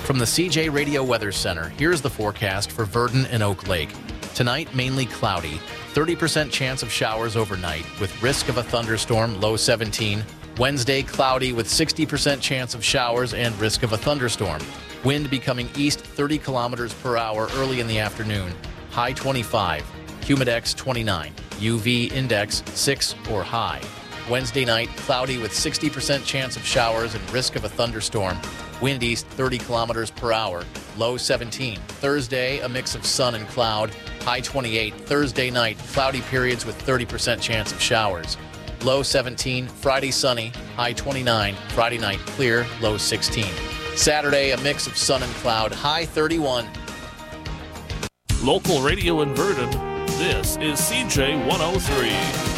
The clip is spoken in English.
From the CJ Radio Weather Center, here's the forecast for Verdon and Oak Lake. Tonight, mainly cloudy. 30% chance of showers overnight with risk of a thunderstorm, low 17. Wednesday, cloudy with 60% chance of showers and risk of a thunderstorm. Wind becoming east 30 kilometers per hour early in the afternoon. High 25. Humidex 29. UV index 6 or high. Wednesday night, cloudy with 60% chance of showers and risk of a thunderstorm. Wind east 30 kilometers per hour. Low 17. Thursday, a mix of sun and cloud. High 28. Thursday night, cloudy periods with 30% chance of showers. Low 17. Friday, sunny. High 29. Friday night, clear. Low 16. Saturday, a mix of sun and cloud. High 31. Local radio in Verdon. This is CJ 103.